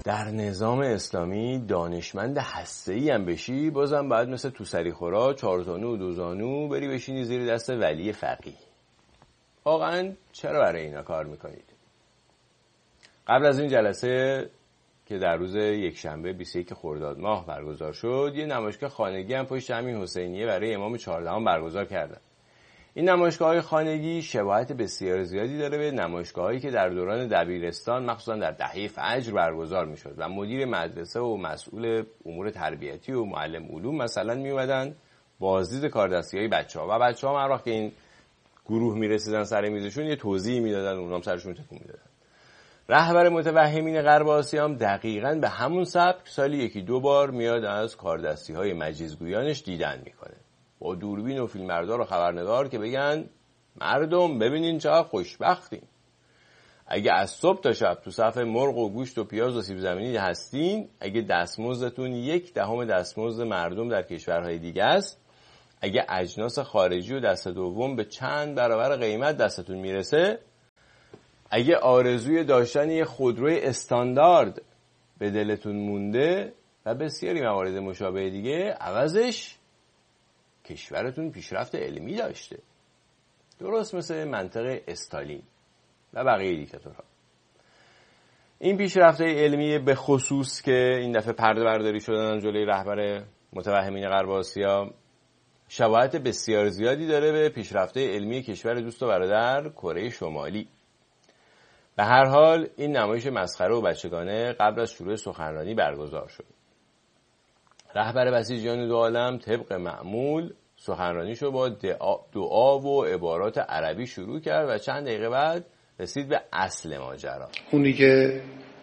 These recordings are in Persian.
در نظام اسلامی دانشمند هسته‌ای هم بشی، بازم باید مثل تو سریخورا 4 زانو و 2 زانو بری بشینی زیر دست ولی فقیه. واقعا چرا برای اینا کار میکنید؟ قبل از این جلسه که در روز یکشنبه 21 خرداد ماه برگزار شد، یه نمایشگاه خانگی هم پشت همین حسینیه برای امام 14 برگزار کردن. این نمایشگاه‌های خانگی شباهت بسیار زیادی داره به نمایشگاهایی که در دوران دبیرستان مخصوصا در دهه فجر برگزار میشد و مدیر مدرسه و مسئول امور تربیتی و معلم علوم مثلا میومدن بازدید کاردستی‌های بچه‌ها و بچه‌ها هر وقت که این گروه میرسیدن سر میزشون یه توضیحی میدادن، اونام سرشون تکون میدادن. رهبر متوهمین غرب آسیا هم دقیقاً به همون سبک سالی 1-2 بار میاد از کاردستی‌های مجیزگویانش دیدن میکنه، با دوربین و فیلمبردار و خبرنگار که بگن مردم ببینین چقدر خوشبختین. اگه از صبح تا شب تو صف مرغ و گوشت و پیاز و سیب زمینی هستین، اگه دستمزدتون 1/10 دستمزد مردم در کشورهای دیگه است، اگه اجناس خارجی و دست دوم به چند برابر قیمت دستتون میرسه، اگه آرزوی داشتن یه خودروی استاندارد به دلتون مونده و بسیاری موارد مشابه دیگه، عوضش کشورتون پیشرفت علمی داشته. درست مثل منطق استالین و بقیه دیکتاتورها. این پیشرفت علمی به خصوص که این دفعه پرده برداری شدن جلوی رهبر متوهمین غرب آسیا، شباهت بسیار زیادی داره به پیشرفت علمی کشور دوست و برادر کره شمالی. به هر حال این نمایش مسخره و بچگانه قبل از شروع سخنرانی برگزار شد. رهبر بسیجیان دو عالم طبق معمول سخنرانیشو با دعا و عبارات عربی شروع کرد و چند دقیقه بعد رسید به اصل ماجرا. اونی که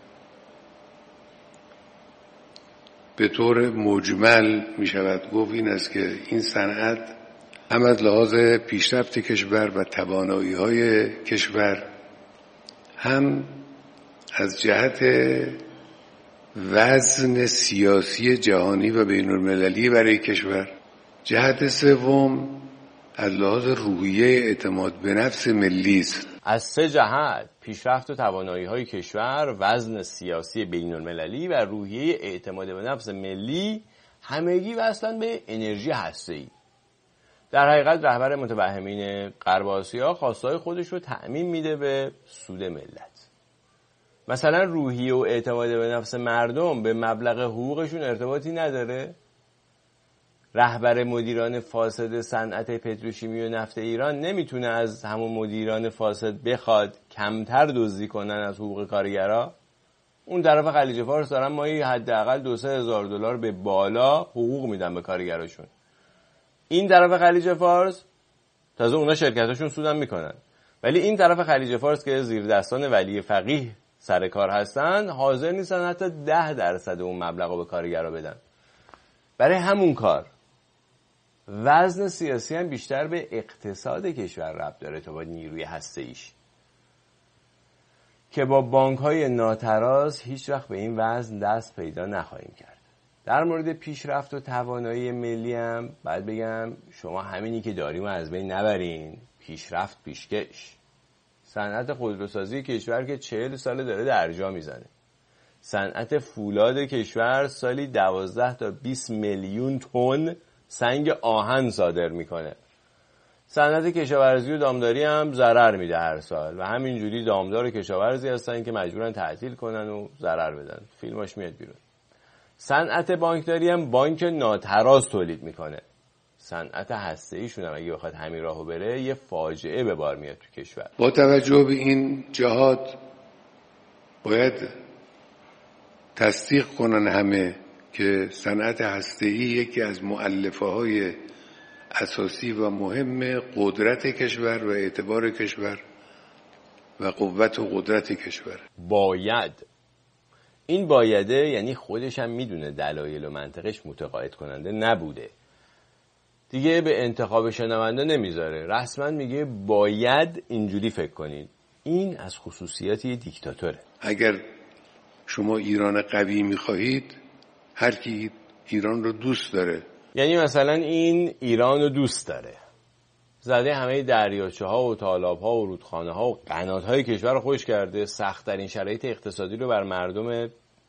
به طور مجمل می شود گفت این است که این صنعت هم از لحاظ پیشرفت کشور و توانایی های کشور، هم از جهت وزن سیاسی جهانی و بین المللی برای کشور، جهت سوم از لحاظ روحیه اعتماد به نفس ملی است. از 3 جهت پیشرفت و توانایی های کشور، وزن سیاسی بین المللی و روحیه اعتماد به نفس ملی همگی وصلن به انرژی هسته‌ای. در حقیقت رهبر متوهمین غرب آسیا خواستهای خودش رو تأمین میده به سود ملت. مثلا روحیه و اعتماد به نفس مردم به مبلغ حقوقشون ارتباطی نداره؟ رهبر مدیران فاسد صنعت پتروشیمی و نفت ایران نمیتونه از همون مدیران فاسد بخواد کمتر دزدی کنن از حقوق کارگرها؟ اون طرف خلیج فارس دارن ماهی حداقل 2-3 هزار دلار به بالا حقوق میدن به کارگراشون. این طرف خلیج فارس تازه اونا شرکتاشون سودم میکنن، ولی این طرف خلیج فارس که زیر دستان ولی فقیه سر کار هستن حاضر نیستن حتی 10% اون مبلغو به کارگرها بدن. برای همون کار وزن سیاسی هم بیشتر به اقتصاد کشور ربط داره تا با نیروی هسته‌ایش که با بانک‌های ناتراز هیچ وقت به این وزن دست پیدا نخواهیم کرد. در مورد پیشرفت و توانایی ملی هم باید بگم شما همینی که داریم از بین نبرین، پیشرفت پیشکش. صنعت خودروسازی کشور که 40 ساله داره درجا میزنه. صنعت فولاد کشور سالی 12 تا 20 میلیون تن سنگ آهن صادر میکنه. صنعت کشاورزی و دامداری هم ضرر میده هر سال و همینجوری دامدار و کشاورزی هستن که مجبورن تعطیل کنن و ضرر بدن. فیلماش میاد بیرون. صنعت بانکداری هم بانک ناتراز تولید میکنه. صنعت هسته‌ایشون هم اگه بخواد همین راهو بره یه فاجعه به بار میاد تو کشور. با توجه به این جهات باید تصدیق کنن همه که صنعت هسته‌ای یکی از مؤلفه‌های اساسی و مهم قدرت کشور و اعتبار کشور و قوت و قدرت کشور. باید این بایده یعنی خودش هم میدونه دلایل و منطقش متقاعد کننده نبوده. دیگه به انتخاب شنونده نمیذاره. رسما میگه باید اینجوری فکر کنید. این از خصوصیات یه دیکتاتوره. اگر شما ایران قوی میخواهید، هر کی ایران رو دوست داره، یعنی مثلا این ایران رو دوست داره، زده همه دریاچه ها و تالاب ها و رودخانه ها و قنات های کشور رو خوش کرده، سخت ترین شرایط اقتصادی رو بر مردم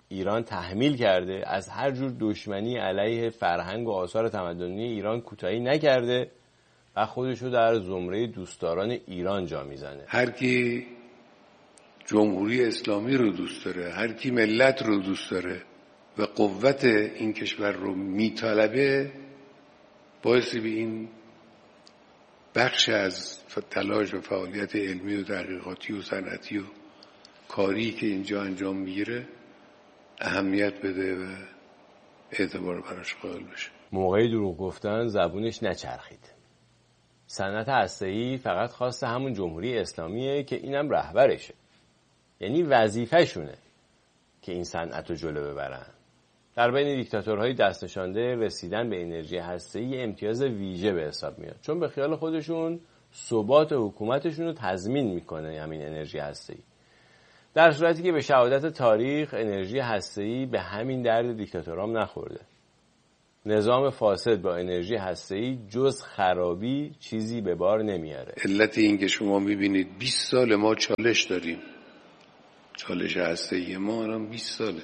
ایران تحمیل کرده، از هر جور دشمنی علیه فرهنگ و آثار تمدنی ایران کوتاهی نکرده و خودش رو در زمره دوستداران ایران جا میزنه. هر کی جمهوری اسلامی رو دوست داره، هر کی ملت رو دوست داره و قوت این کشور رو میطلبه، باعثی به این بخش از تلاش و فعالیت علمی و تحقیقاتی و صنعتی و کاری که اینجا انجام میگیره اهمیت بده و اعتبار براش قائل بشه. موقع دروغ گفتن زبونش نچرخید. صنعت هسته‌ای فقط خواست همون جمهوری اسلامیه که اینم رهبرشه، یعنی وظیفه‌شونه که این صنعت رو جلو ببرن. در بین دیکتاتورهای دست نشانده رسیدن به انرژی هسته‌ای امتیاز ویژه به حساب میاد، چون به خیال خودشون ثبات حکومتشون رو تضمین میکنه همین انرژی هسته‌ای، در صورتی که به شهادت تاریخ انرژی هسته‌ای به همین درد دیکتاتورام نخورده. نظام فاسد با انرژی هسته‌ای جز خرابی چیزی به بار نمیاره. علت این که شما میبینید 20 سال ما چالش داریم، چالش هسته‌ای ما الان 20 ساله.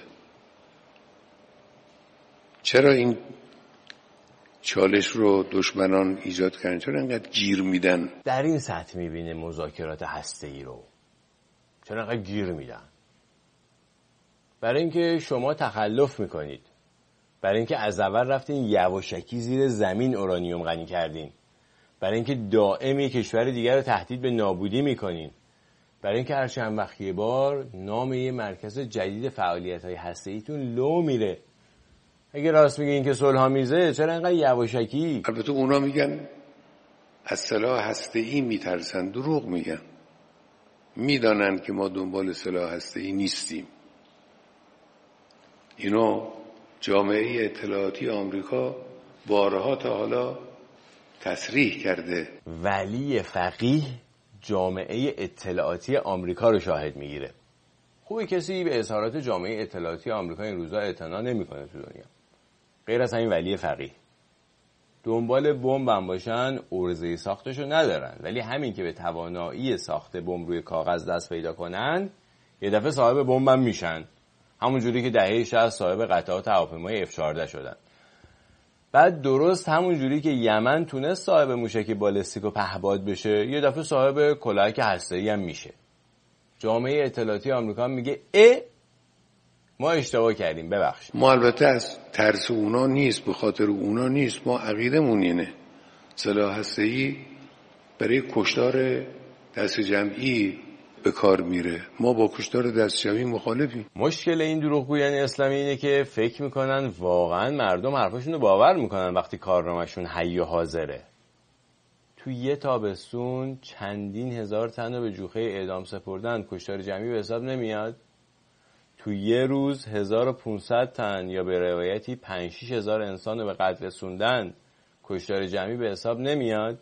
چرا این چالش رو دشمنان ایجاد کردن؟ چرا انقدر گیر میدن؟ در این سطح میبینه مذاکرات هسته‌ای رو چرا انقدر گیر میدن؟ برای اینکه شما تخلف میکنید، برای اینکه از اول رفتین یواشکی زیر زمین اورانیوم غنی کردین، برای اینکه دائم یک کشور دیگر رو تهدید به نابودی میکنین، برای اینکه هر چند وقت یه بار نام یه مرکز جدید فعالیت‌های هسته‌ایتون لو میره. اگه راست میگین که صلح‌آمیزه، چرا اینقدر یواشکی؟ البته اونا میگن از سلاح هسته‌ای میترسن، دروغ میگن. میدانن که ما دنبال سلاح هسته‌ای نیستیم. اینو جامعه اطلاعاتی آمریکا بارها تا حالا تصریح کرده. ولی فقیه جامعه اطلاعاتی آمریکا رو شاهد میگیره. خوبه کسی به اظهارات جامعه اطلاعاتی آمریکا این روزا اعتنا نمیکنه تو دنیا، غیر از همین ولی فقیه. دنبال بمب هم باشن عرضه ساختشو ندارن، ولی همین که به توانایی ساخت بمب روی کاغذ دست پیدا کنن یه دفعه صاحب بمب هم میشن، همون جوری که دهه 60 صاحب قطعات هواپیمای F-14 شدن. بعد درست همون جوری که یمن تونست صاحب موشک بالستیک و پهپاد بشه، یه دفعه صاحب کلاهک هسته‌ای هم میشه. جامعه اطلاعاتی آمریکا میگه ما اشتباه کردیم، ببخشید. ما البته از ترس اونا نیست، به خاطر اونا نیست، ما عقیدمون اینه سلاح هسته‌ای برای کشتار دست جمعی به کار میره. ما با کشتار دست جمعی مخالفیم. مشکل این دروغگویان اسلامی اینه که فکر میکنن واقعا مردم حرفاشون رو باور میکنن وقتی کارنامه‌شون حی و حاضره. تو یه تابستون چندین هزار تن رو به جوخه اعدام سپردن، کشتار جمعی به حساب نمیاد؟ تو یه روز 1500 تن یا به روایتی 5-6 هزار انسان رو به قتل رسوندن، کشتار جمعی به حساب نمیاد؟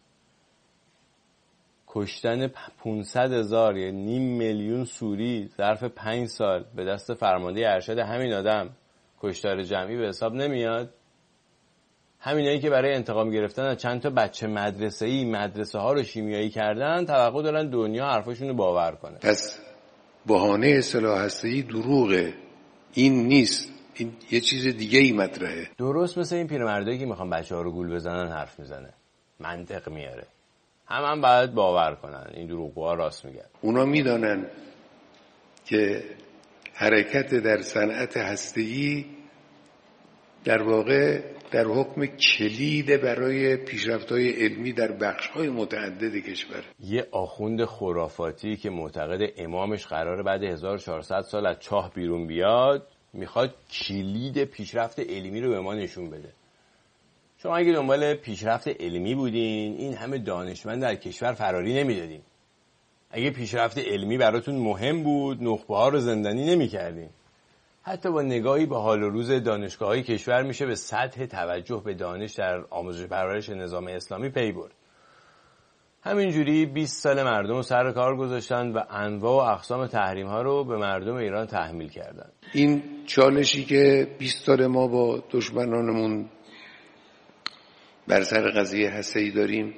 کشتن 500,000 یا 500,000 سوری ظرف 5 سال به دست فرمانده ارشد همین آدم، کشتار جمعی به حساب نمیاد؟ همینایی که برای انتقام گرفتن از چند تا بچه مدرسه‌ای مدرسه ها رو شیمیایی کردن توقع دارن دنیا حرفاشون رو باور کنه. پس بهانه سلاح هسته‌ای دروغه، این نیست، این یه چیز دیگه ای مطرحه. درست مثل این پیرمردایی که میخوان بچه‌ها رو گول بزنن حرف میزنه، منطق میاره. هم باید باور کنن این دروغگوها راست میگن. اونا میدانن که حرکت در صنعت هسته‌ای در واقع در حکم کلید برای پیشرفت‌های علمی در بخش‌های متعدد کشور. یه آخوند خرافاتی که معتقد امامش قراره بعد 1400 سال از چاه بیرون بیاد، میخواد کلید پیشرفت علمی رو به ما نشون بده. شما اگه دنبال پیشرفت علمی بودین این همه دانشمند در کشور فراری نمیدادین. اگه پیشرفت علمی براتون مهم بود نخبه‌ها رو زندانی نمی‌کردین. حتی با نگاهی به حال و روز دانشگاه‌های کشور میشه به سطح توجه به دانش در آموزش پرورش نظام اسلامی پی برد. همینجوری 20 سال مردم رو سر کار گذاشتن و انواع و اقسام تحریم‌ها رو به مردم ایران تحمیل کردن. این چالشی که 20 سال ما با دشمنانمون بر سر قضیه هسته‌ای داریم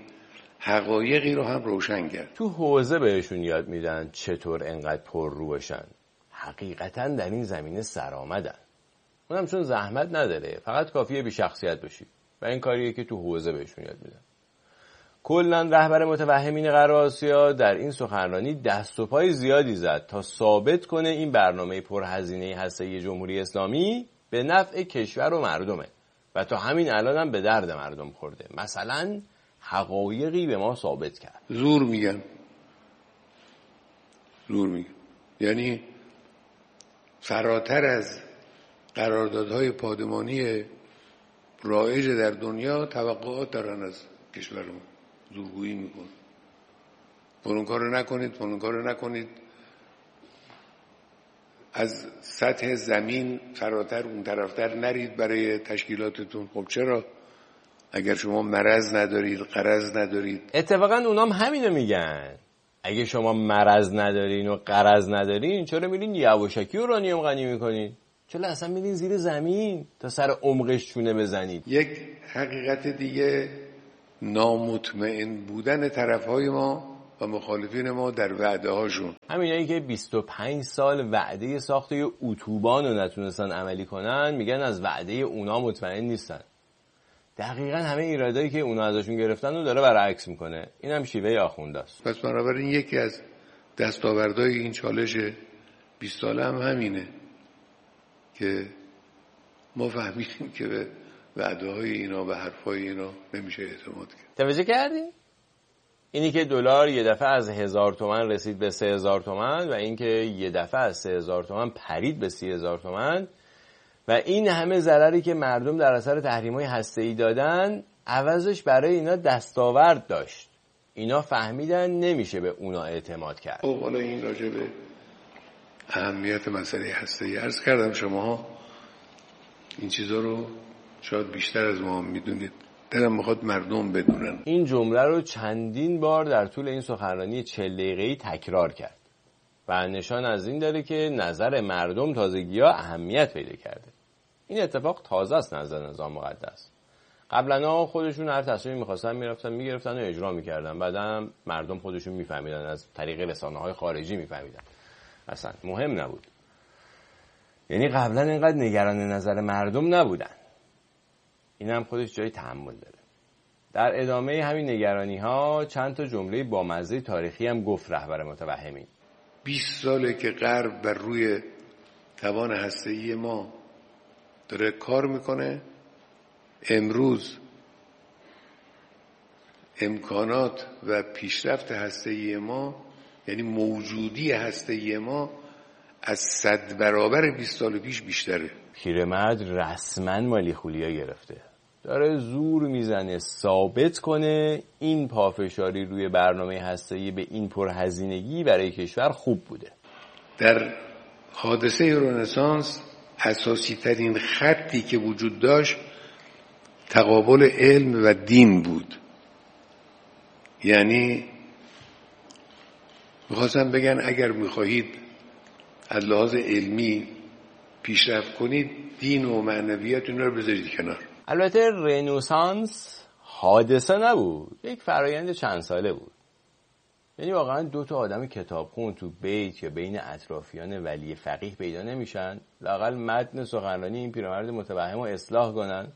حقایقی رو هم روشن کرد. تو حوزه بهشون یاد میدن چطور انقدر پر رو باشن. حقیقتا در این زمینه سرآمدن. اونم چون زحمت نداره، فقط کافیه بی شخصیت باشی و این کاریه که تو حوزه بهشون یاد میدن. کلاً رهبر متوهمین غرب آسیا در این سخنرانی دست و پای زیادی زد تا ثابت کنه این برنامه پرهزینه هسته‌ای جمهوری اسلامی به نفع کشور و مردمه و تا همین الان هم به درد مردم خورده. مثلا حقایقی به ما ثابت کرد. زور میگن، یعنی فراتر از قراردادهای پادمانی رایج در دنیا توقعات دارن از کشورمون، زورگویی میکن، فلان کارو نکنید، از سطح زمین فراتر اون طرفتر نرید برای تشکیلاتتون. خب چرا؟ اگر شما مرض ندارید، قرض ندارید. اتفاقا اونام همینو میگن. اگه شما مرض ندارین و قرض ندارین، چرا میرین یواشکی اورانیوم غنی میکنین؟ چرا اصلا میرین زیر زمین تا سر عمقش چونه بزنید؟ یک حقیقت دیگه نامطمئن بودن طرفهای ما و مخالفین ما در وعده هاشون. همینایی که 25 سال وعده ساخته اتوبان رو نتونستن عملی کنن، میگن از وعده اونا مطمئن نیستن. دقیقاً همه ایرادایی که اونا ازشون گرفتن رو داره برعکس میکنه. اینم شیوه آخونده است. پس بنابراین یکی از دستاوردهای این چالش 20 ساله هم همینه که ما فهمیدیم که به وعده‌های اینا و حرفای اینا نمیشه اعتماد کرد. توجه کردین؟ اینی که دلار یه دفعه از 1000 تومان رسید به 3000 تومان و اینکه یه دفعه از 3000 تومان پرید به 30000 تومان و این همه ضرری که مردم در اثر تحریم‌های هسته‌ای دادن، عوضش برای اینا دستاورد داشت. اینا فهمیدن نمیشه به اونا اعتماد کرد. خب حالا این راجع به اهمیت مسئله هسته‌ای عرض کردم. شماها این چیزا رو شاید بیشتر از ما میدونید. دلم میخواد مردم بدونن. این جمله رو چندین بار در طول این سخنرانی 40 دقیقه‌ای تکرار کرد و نشان از این داره که نظر مردم تازگی‌ها اهمیت پیدا کرده. این اتفاق تازه است نزد نظام مقدس. قبلا خودشون هر تصمیمی می‌خواستن میگرفتن و اجرا می‌کردن. بعداً مردم خودشون می‌فهمیدن، از طریق رسانه‌های خارجی می‌فهمیدن. اصلا مهم نبود. یعنی قبلا اینقدر نگران نظر مردم نبودن. این هم خودش جای تأمل داره. در ادامه همین نگرانی‌ها چند تا جمله بامزه تاریخی هم گفت رهبر متوهمین. 20 ساله که غرب بر روی توان هسته‌ای ما داره کار میکنه. امروز امکانات و پیشرفت هسته‌ای ما، یعنی موجودی هسته‌ای ما، از 100 برابر 20 سال پیش بیشتره. پیرمرد رسما مالی خولیا گرفته، داره زور میزنه ثابت کنه این پافشاری روی برنامه هسته‌ای به این پرهزینگی برای کشور خوب بوده. در حادثه رنسانس اساسی ترین خطی که وجود داشت تقابل علم و دین بود. یعنی میخواستم بگن اگر میخواهید از لحاظ علمی پیشرفت کنید، دین و معنویت اینا رو بذارید کنار. البته رنسانس حادثه نبود، یک فرایند چند ساله بود. یعنی واقعا 2 تا آدم کتابخون تو بیت یا بین اطرافیان ولی فقیه پیدا نمیشن لااقل متن سخنرانی این پیرمرد متوهم رو اصلاح کنن.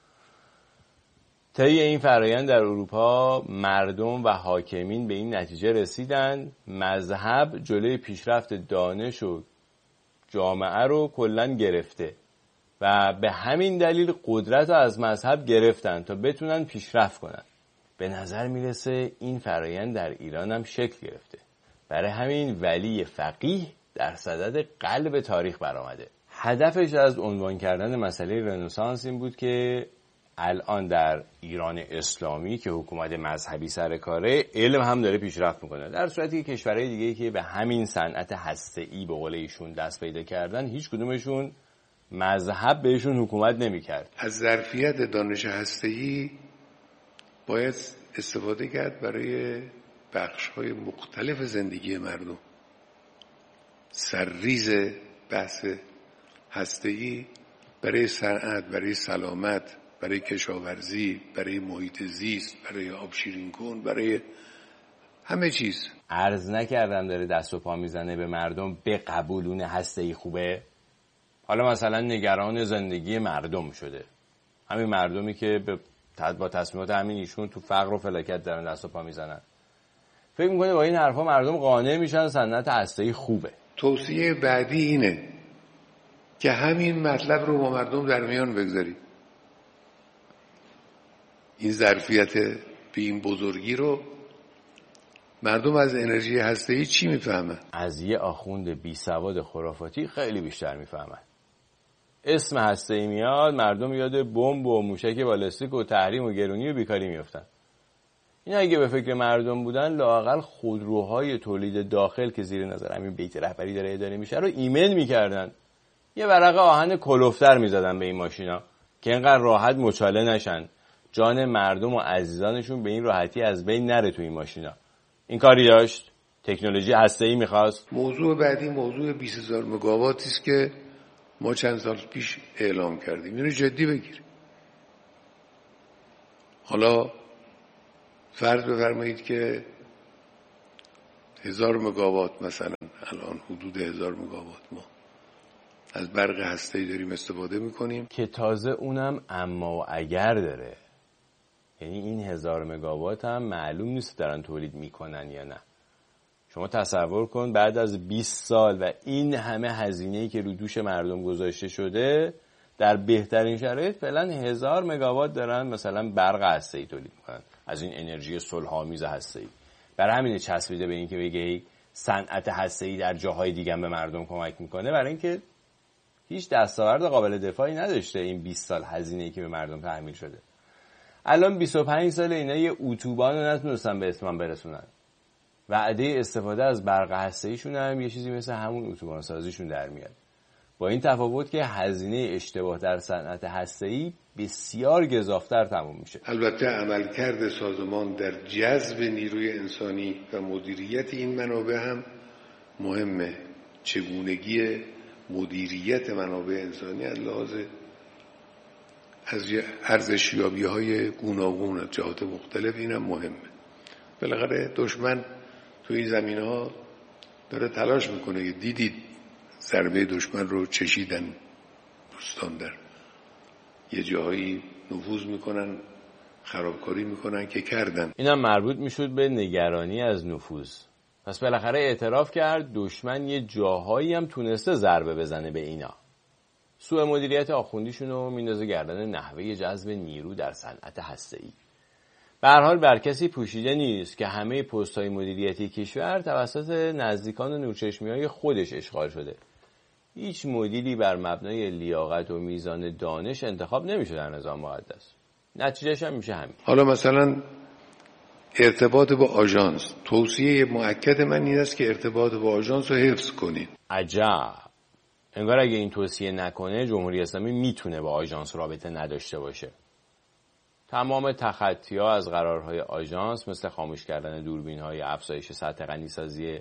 طی این فرایند در اروپا مردم و حاکمین به این نتیجه رسیدن مذهب جلوی پیشرفت دانش و جامعه رو کلاً گرفته و به همین دلیل قدرت رو از مذهب گرفتن تا بتونن پیشرفت کنن. به نظر میرسه این فرایند در ایران هم شکل گرفته. برای همین ولی فقیه در صدد قلب تاریخ برآمده. هدفش از عنوان کردن مسئله رنسانس این بود که الان در ایران اسلامی که حکومت مذهبی سر کاره، علم هم داره پیشرفت میکنه، در صورتی که کشورهای دیگه که به همین صنعت هسته‌ای به قول ایشون دست پیدا کردن، هیچ کدومشون مذهب بهشون حکومت نمیکرد. از ظرفیت دانش هسته‌ای باید استفاده کرد برای بخش‌های مختلف زندگی مردم. سرریز بحث هسته‌ای برای صنعت، برای سلامت، برای کشاورزی، برای محیط زیست، برای آب شیرین کن، برای همه چیز. عرض نکردم داره دست و پا میزنه به مردم به قبولون هسته‌ای خوبه. حالا مثلا نگران زندگی مردم شده، همین مردمی که با تصمیمات همین ایشون تو فقر و فلاکت دارن دست و پا میزنن، فکر میکنه با این حرفا مردم قانع میشن صنعت هسته‌ای خوبه. توصیه بعدی اینه که همین مطلب رو با مردم در میان بگذاری. این ظرفیت به این بزرگی رو مردم از انرژی هسته‌ای چی میفهمن؟ از یه آخوند بی سواد خرافاتی خیلی بیشتر میفهمن. اسم هسته‌ای میاد، مردم یاد بمب و موشک بالستیک و تحریم و گرونی و بیکاری میافتن. اینا اگه به فکر مردم بودن، لااقل خودروهای تولید داخل که زیر نظر همین بیت رهبری داره اداره میشه رو ایمن میکردن، یه ورقه آهن کلوفتر میزدن به این ماشینا که اینقدر راحت مچاله نشن، جان مردم و عزیزانشون به این راحتی از بین نره تو این ماشینا. این کاری داشت؟ تکنولوژی هسته‌ای میخواست؟ موضوع بعدی موضوع 20000 مگاواتی است که ما چند سال پیش اعلام کردیم. اینو جدی بگیر. حالا فرض بفرمایید که 1000 مگاوات مثلا، الان حدود 1000 مگاوات ما از برق هسته‌ای داریم استفاده میکنیم که تازه اونم اما و اگر داره. یعنی این 1000 مگاوات هم معلوم نیست دارن تولید میکنن یا نه. شما تصور کن بعد از 20 سال و این همه هزینه‌ای که رو دوش مردم گذاشته شده، در بهترین شرایط فعلا 1000 مگاوات دارن مثلا برق هسته‌ای تولید میکنن از این انرژی صلح‌آمیز هسته‌ای. برای همین چسبیده به این که بگه صنعت هسته‌ای در جاهای دیگه به مردم کمک میکنه، برای اینکه هیچ دستاورد قابل دفاعی نداشته این 20 سال هزینه‌ای که به مردم تحمیل شده. الان 25 سال اینا یه اتوبان رو نتونستن به اتمام برسونن. وعده استفاده از برق هسته‌ایشون هم یه چیزی مثل همون اتوبان سازیشون در میاد. با این تفاوت که هزینه اشتباه در صنعت هسته‌ای بسیار گزافتر تموم میشه. البته عملکرد سازمان در جذب نیروی انسانی و مدیریت این منابع هم مهمه. چگونگی مدیریت منابع انسانی از لحاظ ارزشیابی‌های گوناگون از جهات مختلف اینم مهمه. بالاخره دشمن تو این زمینه‌ها داره تلاش میکنه. دیدید ضربه دشمن رو چشیدن دوستان، در یه جاهایی نفوذ میکنن، خرابکاری میکنن که کردن. اینم مربوط میشد به نگرانی از نفوذ. پس بالاخره اعتراف کرد دشمن یه جاهایی هم تونسته ضربه بزنه به اینا. سوء مدیریت آخوندیشون رو میندازه گردن نحوه جذب نیرو در صنعت هسته‌ای. به هر حال بر کسی پوشیده نیست که همه پست‌های مدیریتی کشور توسط نزدیکان و نورچشمی‌های خودش اشغال شده. هیچ مدیری بر مبنای لیاقت و میزان دانش انتخاب نمیشه در نظام مقدس. نتیجهش هم میشه همین. حالا مثلا ارتباط با آژانس، توصیه مؤکد من این است که ارتباط با آژانس رو حفظ کنید. عجب. انگار اگه این توصیه نکنه جمهوری اسلامی میتونه با آژانس رابطه نداشته باشه. تمام تخطی‌ها از قرارهای آژانس مثل خاموش کردن دوربین‌های افزایش سطح غنیسازی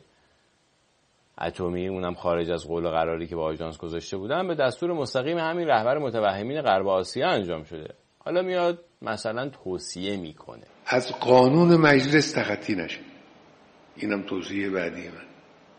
اتمی، اونم خارج از قول و قراری که با آژانس گذاشته بودن، به دستور مستقیم همین رهبر متوهمین غرب آسیا انجام شده. حالا میاد مثلا توصیه میکنه از قانون مجلس تخطی نشه. اینم توصیه بعدی من.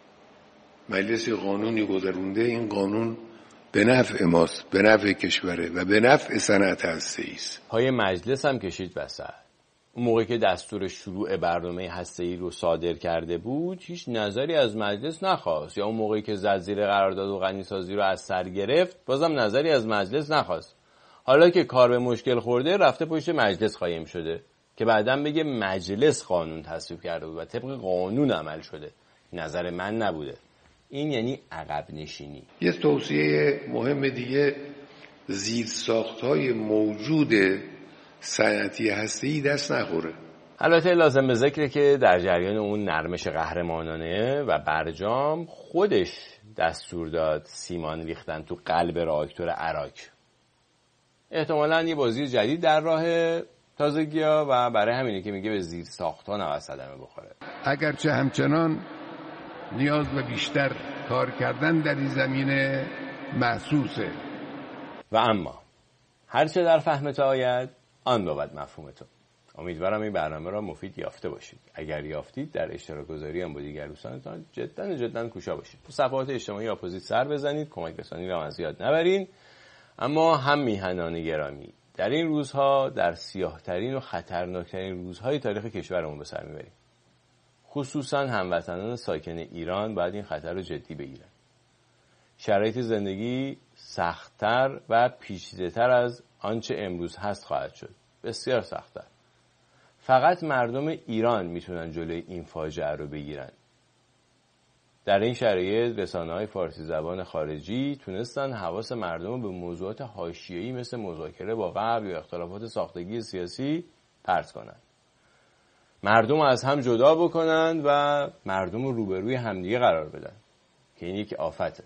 مجلس قانونی گذرونده، این قانون به نفع ماست، به نفع کشوره و به نفع صنعت هسته‌ای است. پای مجلس هم کشید وسط. اون موقعی که دستور شروع برنامه هسته‌ای رو صادر کرده بود هیچ نظری از مجلس نخواست، یا اون موقعی که زد زیر قرارداد و غنیسازی رو از سر گرفت بازم نظری از مجلس نخواست. حالا که کار به مشکل خورده رفته پشت مجلس قایم شده که بعداً بگه مجلس قانون تصویب کرده بود و طبق قانون عمل شده، نظر من نبوده. این یعنی عقب نشینی. یه توصیه مهم دیگه، زیرساخت‌های موجود صنعتی هسته‌ای دست نخوره. البته لازم به ذکره که در جریان اون نرمش قهرمانانه و برجام خودش دستور داد سیمان ریختن تو قلب راکتور عراق. احتمالاً یه بازی جدید در راه تازگی‌ها و برای همینه که میگه به زیرساخت‌ها نباید صدمه بخوره. اگرچه همچنان نیاز به بیشتر کار کردن در این زمینه محسوسه. و اما هرچه در فهم تو آید آن بود مفهوم تو. امیدوارم این برنامه را مفید یافته باشید. اگر یافتید در اشتراک گذاری هم با دیگر دوستانتان جدا کوشا باشید. تو صفحات اجتماعی اپوزیت سر بزنید، کمک رسانی را از یاد نبرین. اما هم میهنان گرامی، در این روزها در سیاه‌ترین و خطرناکترین روزهای تاریخ کشورمون به سر میبریم. خصوصا هموطنان ساکن ایران باید این خطر رو جدی بگیرن. شرایط زندگی سخت‌تر و پیچیده‌تر از آنچه امروز هست خواهد شد. بسیار سخت‌تر. فقط مردم ایران میتونن جلوی این فاجعه رو بگیرن. در این شرایط رسانه‌های فارسی زبان خارجی تونستن حواس مردم رو به موضوعات حاشیه‌ای مثل مذاکره با غرب یا اختلافات ساختگی سیاسی پرت کنن. مردم رو از هم جدا بکنن و مردم رو روبروی همدیگه قرار بدن که این یک آفته.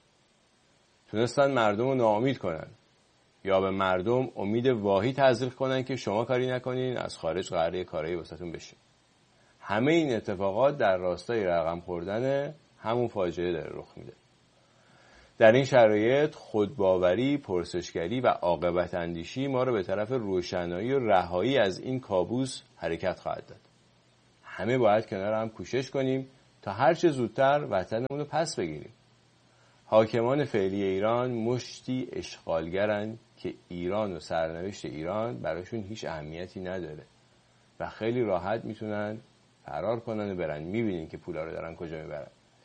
تونستن مردم رو ناامید کنن یا به مردم امید واهی تزریق کنن که شما کاری نکنین، از خارج قراره کارایی واسهتون بشه. همه این اتفاقات در راستای رقم خوردن همون فاجعه داره رخ میده. در این شرایط خودباوری، پرسشگری و عاقبت اندیشی ما رو به طرف روشنایی و رهایی از این کابوس حرکت خواهد داد. همه باید کنار هم کوشش کنیم تا هر چه زودتر وطنمون رو پس بگیریم. حاکمان فعلی ایران مشتی اشغالگرن که ایران و سرنوشت ایران براشون هیچ اهمیتی نداره و خیلی راحت میتونن فرار کنن و برن. میبینین که پولا رو دارن کجا میبرن.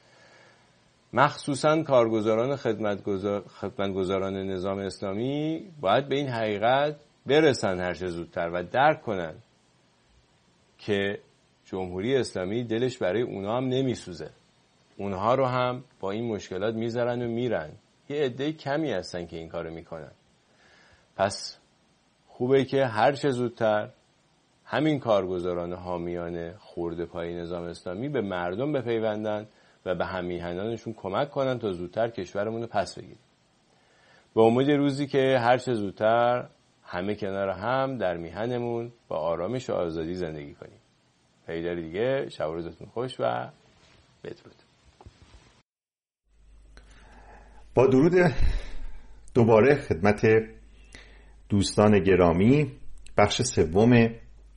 مخصوصا کارگزاران خدمتگزاران نظام اسلامی باید به این حقیقت برسن هر چه زودتر و درک کنن که جمهوری اسلامی دلش برای اونا هم نمیسوزه. اونها رو هم با این مشکلات میذارن و میرن. یه عده کمی هستن که این کارو میکنن. پس خوبه که هر چه زودتر همین کارگزاران حامیان خرده پای نظام اسلامی به مردم بپیوندن و به همیهنانشون کمک کنن تا زودتر کشورمون رو پس بگیریم. به امید روزی که هر چه زودتر همه کنار هم در میهنمون با آرامش و آزادی زندگی کنیم. پیدار دیگه، شب و روزتون خوش و بدرود. با درود دوباره خدمت دوستان گرامی، بخش سوم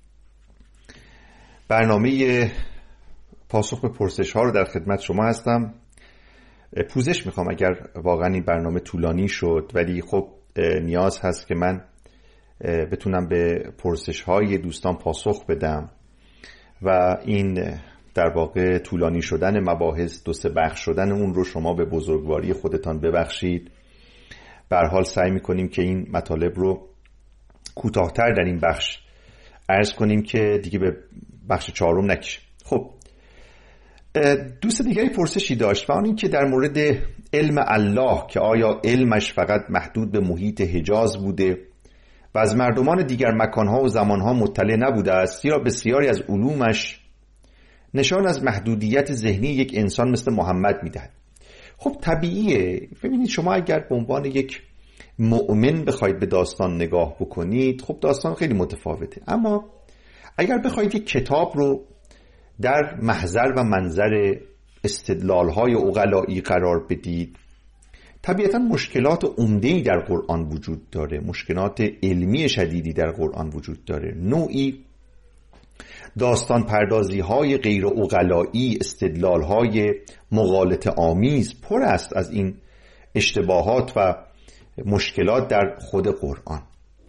برنامه پاسخ به پرسش ها رو در خدمت شما هستم. پوزش میخوام اگر واقعا این برنامه طولانی شد، ولی خب نیاز هست که من بتونم به پرسش های دوستان پاسخ بدم و این در واقع طولانی شدن مباحث، 2-3 بخش شدن اون رو شما به بزرگواری خودتان ببخشید. به هر حال سعی میکنیم که این مطالب رو کوتاه‌تر در این بخش عرض کنیم که دیگه به بخش 4 نکشه. خب دوست دیگری پرسشی داشت و اون این که در مورد علم الله، که آیا علمش فقط محدود به محیط حجاز بوده و از مردمان دیگر مکانها و زمانها مطلع نبوده است، یا بسیاری از علومش نشان از محدودیت ذهنی یک انسان مثل محمد میدهد. خب طبیعیه. ببینید شما اگر به عنوان یک مؤمن بخواید به داستان نگاه بکنید، خب داستان خیلی متفاوته. اما اگر بخواید یک کتاب رو در محضر و منظر استدلال‌های عقلایی قرار بدید، طبیعتاً مشکلات عمده‌ای در قرآن وجود داره، مشکلات علمی شدیدی در قرآن وجود داره، نوعی داستان پردازی های غیر عقلایی، استدلال های مغالطه آمیز پر است از این اشتباهات و مشکلات در خود قرآن.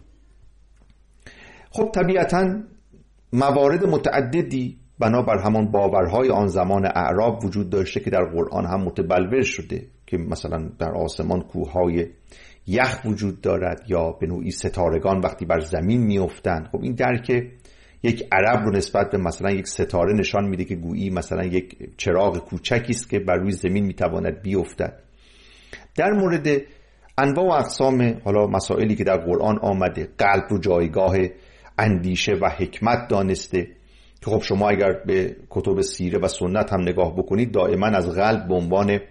خب طبیعتاً موارد متعددی بنابر همان باورهای آن زمان اعراب وجود داشته که در قرآن هم متبلور شده، که مثلا در آسمان کوههای یخ وجود دارد یا به نوعی ستارگان وقتی بر زمین میافتند. خب این درک یک عرب رو نسبت به مثلا یک ستاره نشان میده که گویی مثلا یک چراغ کوچکی است که بر روی زمین میتواند بیفتد. در مورد انواع و اقسام حالا مسائلی که در قرآن آمده، قلب رو جایگاه اندیشه و حکمت دانسته که خب شما اگر به کتب سیره و سنت هم نگاه بکنید، دائما از قلب به عنوان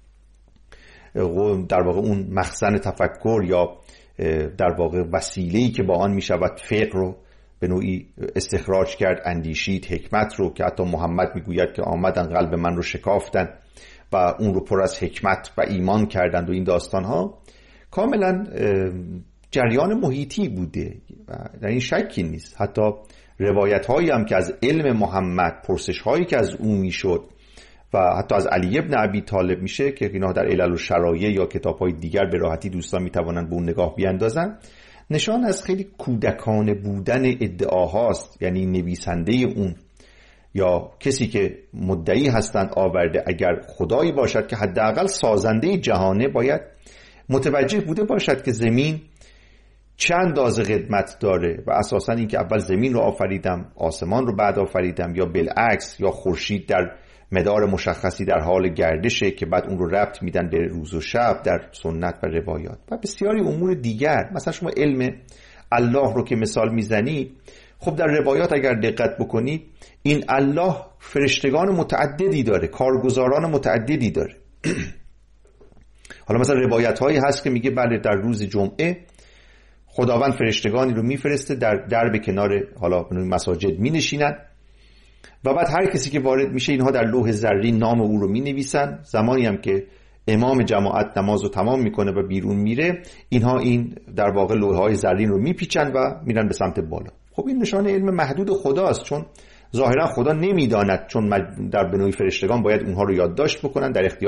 در واقع اون مخزن تفکر یا در واقع وسیله‌ای که با آن میشود فقه رو به نوعی استخراج کرد، اندیشید، حکمت رو که حتی محمد میگوید که آمدن قلب من رو شکافتن و اون رو پر از حکمت و ایمان کردند و این داستان ها کاملا جریان محیطی بوده و در این شکی نیست. حتی روایت هایی هم که از علم محمد، پرسش هایی که از او میشد و حتی از علی ابن ابی طالب میشه که اینا در علل و شرایع یا کتاب های دیگر به راحتی دوستان میتوانند به اون نگاه بیاندازن، نشان از خیلی کودکانه بودن ادعاهاست. یعنی نویسنده اون یا کسی که مدعی هستند آورده اگر خدایی باشد که حداقل سازنده جهانه، باید متوجه بوده باشد که زمین چند اندازه قدمت داره و اساساً این که اول زمین رو آفریدم، آسمان رو بعد آفریدم، یا بالعکس، یا خورشید در مدار مشخصی در حال گردشه که بعد اون رو ربط میدن به روز و شب در سنت و روایات و بسیاری امور دیگر. مثلا شما علم الله رو که مثال میزنی، خب در روایات اگر دقت بکنید این الله فرشتگان متعددی داره، کارگزاران متعددی داره. حالا مثلا روایت هایی هست که میگه بله در روز جمعه خداوند فرشتگانی رو میفرسته در درب کنار حالا مساجد می نشینن و بعد هر کسی که وارد میشه اینها در لوح زرین نام او رو می نویسن. زمانی هم که امام جماعت نماز رو تمام میکنه و بیرون میره، اینها این در واقع لوح های زرین رو میپیچن و میرن به سمت بالا. خب این نشانه علم محدود خداست، چون ظاهرا خدا نمیداند، چون در بنوی فرشتگان باید اونها رو یادداشت بکنن، در اختیار